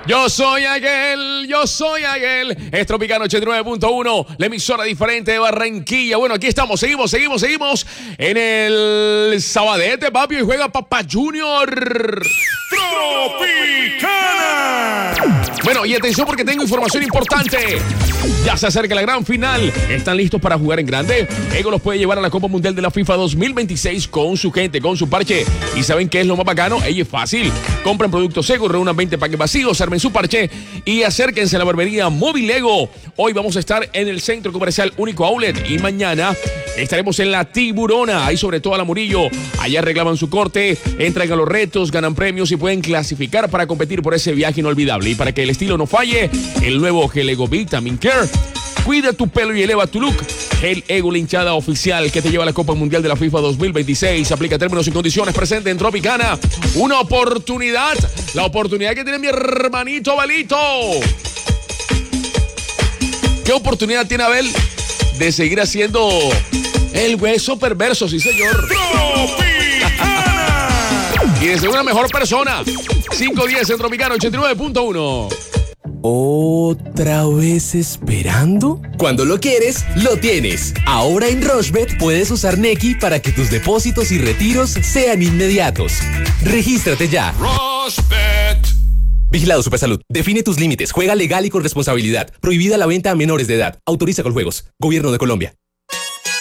Yo soy aquel. Es Tropicana 89.1, la emisora diferente de Barranquilla. Bueno, aquí estamos, seguimos en el Sabadete, papi, y juega Papá Junior. ¡Tropicana! Bueno, y atención porque tengo información importante. Ya se acerca la gran final. ¿Están listos para jugar en grande? Ego los puede llevar a la Copa Mundial de la FIFA 2026 con su gente, con su parche. ¿Y saben qué es lo más bacano? Ella es fácil. Compren productos Ego, reúnan 20 paquetes vacíos, armen su parche y acérquense a la barbería Móvil Ego. Hoy vamos a estar en el Centro Comercial Único Outlet y mañana estaremos en la Tiburona, ahí sobre todo a la Murillo. Allá reclaman su corte, entran a los retos, ganan premios y pueden clasificar para competir por ese viaje inolvidable. Y para que el estilo no falle, el nuevo Gel Ego Vitamin Care. Cuida tu pelo y eleva tu look. Gel Ego, la hinchada oficial que te lleva a la Copa Mundial de la FIFA 2026. Aplica términos y condiciones. Presente en Tropicana. Una oportunidad. La oportunidad que tiene mi hermanito Abelito. ¿Qué oportunidad tiene Abel de seguir haciendo el hueso perverso? Sí, señor. Y de ser una mejor persona. 5-10 en Tropicana 89.1. ¿Otra vez esperando? Cuando lo quieres, lo tienes. Ahora en Rochebet puedes usar Nequi para que tus depósitos y retiros sean inmediatos. Regístrate ya. Rochebet. Vigilado Supersalud. Define tus límites. Juega legal y con responsabilidad. Prohibida la venta a menores de edad. Autoriza con juegos. Gobierno de Colombia.